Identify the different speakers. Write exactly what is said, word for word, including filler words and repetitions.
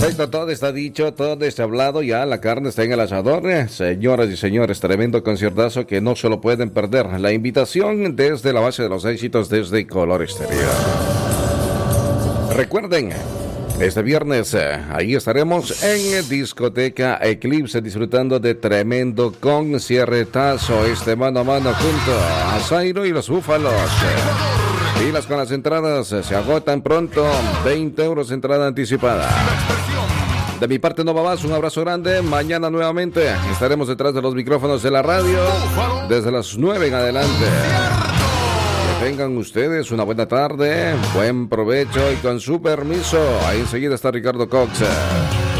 Speaker 1: Perfecto, todo está dicho, todo está hablado, ya la carne está en el asador. Señoras y señores, tremendo conciertazo que no se lo pueden perder. La invitación desde la base de los éxitos, desde Color Exterior. Recuerden, este viernes eh, ahí estaremos en Discoteca Eclipse disfrutando de tremendo conciertazo, este mano a mano junto a Zairo y los Búfalos. Pilas con las entradas, se agotan pronto, veinte euros entrada anticipada. De mi parte no va más, un abrazo grande. Mañana nuevamente estaremos detrás de los micrófonos de la radio desde las nueve en adelante. Que tengan ustedes una buena tarde, buen provecho y con su permiso, ahí enseguida está Ricardo Cox.